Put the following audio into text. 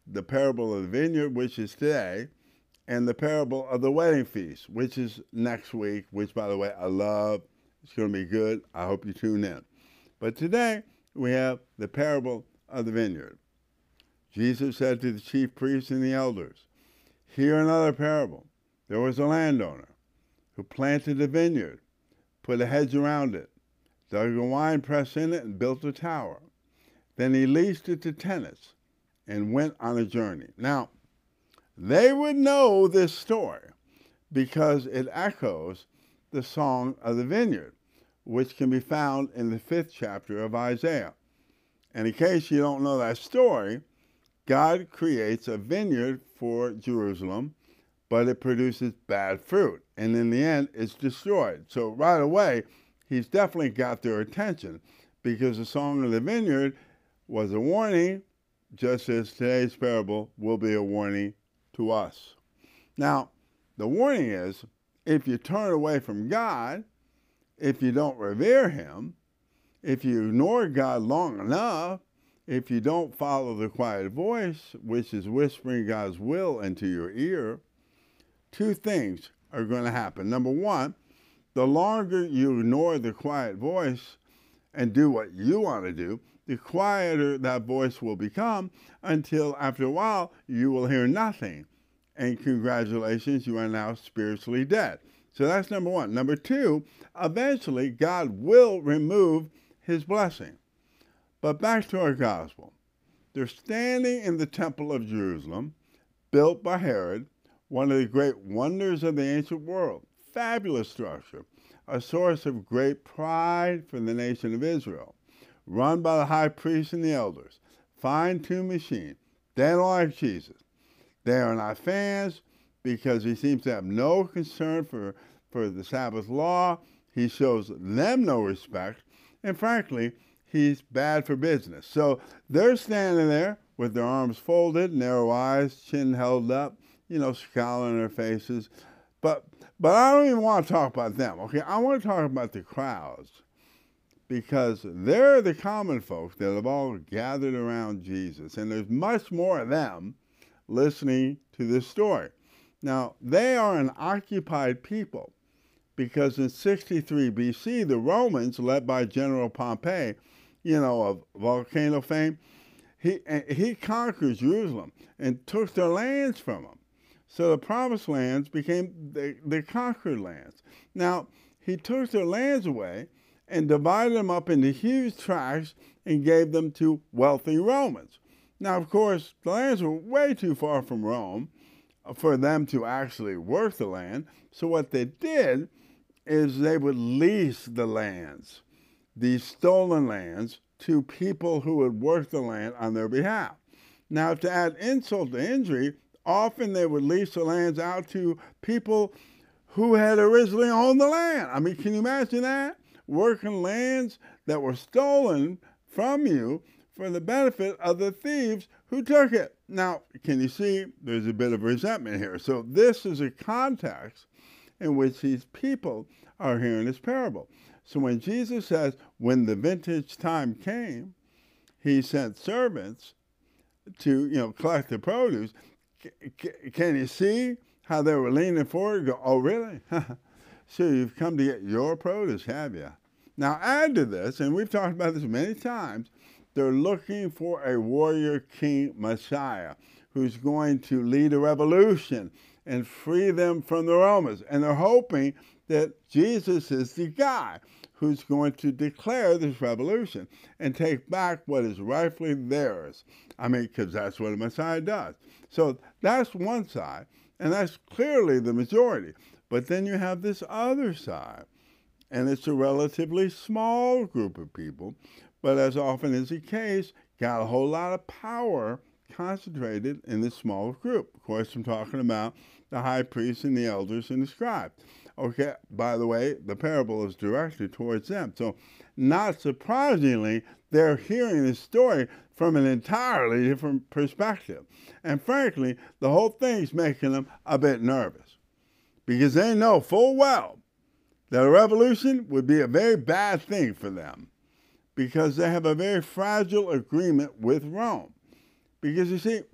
the parable of the vineyard, which is today, and the parable of the wedding feast, which is next week, which, by the way, I love. It's going to be good. I hope you tune in. But today, we have the parable of the vineyard. Jesus said to the chief priests and the elders, "Hear another parable. There was a landowner who planted a vineyard, put a hedge around it, dug a wine press in it, and built a tower. Then he leased it to tenants and went on a journey." Now, they would know this story because it echoes the song of the vineyard, which can be found in the 5th chapter of Isaiah. And in case you don't know that story, God creates a vineyard for Jerusalem, but it produces bad fruit. And in the end, it's destroyed. So right away, he's definitely got their attention because the song of the vineyard was a warning, just as today's parable will be a warning to us. Now, the warning is, if you turn away from God, if you don't revere him, if you ignore God long enough, if you don't follow the quiet voice, which is whispering God's will into your ear, two things are going to happen. Number one, the longer you ignore the quiet voice and do what you want to do, the quieter that voice will become until after a while you will hear nothing. And congratulations, you are now spiritually dead. So that's number one. Number two, eventually God will remove his blessing. But back to our gospel. They're standing in the temple of Jerusalem, built by Herod, one of the great wonders of the ancient world. Fabulous structure, a source of great pride for the nation of Israel. Run by the high priests and the elders. Fine-tuned machine. They don't like Jesus. They are not fans because he seems to have no concern for the Sabbath law. He shows them no respect. And frankly, he's bad for business. So they're standing there with their arms folded, narrow eyes, chin held up, scowl on their faces. But I don't even want to talk about them, okay? I want to talk about the crowds because they're the common folks that have all gathered around Jesus. And there's much more of them listening to this story. Now, they are an occupied people because in 63 BC, the Romans, led by General Pompey, of volcano fame, he conquered Jerusalem and took their lands from them. So the promised lands became the conquered lands. Now, he took their lands away and divided them up into huge tracts and gave them to wealthy Romans. Now, of course, the lands were way too far from Rome for them to actually work the land. So what they did is they would lease the lands, these stolen lands, to people who would work the land on their behalf. Now, to add insult to injury, often they would lease the lands out to people who had originally owned the land. I mean, can you imagine that? Working lands that were stolen from you for the benefit of the thieves who took it. Now, can you see there's a bit of resentment here? So this is a context in which these people are hearing this parable. So when Jesus says, when the vintage time came, he sent servants to, collect the produce, can you see how they were leaning forward and go, oh, really? So you've come to get your produce, have you? Now add to this, and we've talked about this many times, they're looking for a warrior king Messiah who's going to lead a revolution and free them from the Romans. And they're hoping that Jesus is the guy who's going to declare this revolution and take back what is rightfully theirs. I mean, because that's what a Messiah does. So that's one side, and that's clearly the majority. But then you have this other side, and it's a relatively small group of people, but as often is the case, got a whole lot of power concentrated in this small group. Of course, I'm talking about the high priests and the elders and the scribes. Okay, by the way, the parable is directed towards them. So, not surprisingly, they're hearing this story from an entirely different perspective. And frankly, the whole thing's making them a bit nervous because they know full well that a revolution would be a very bad thing for them because they have a very fragile agreement with Rome. Because you see,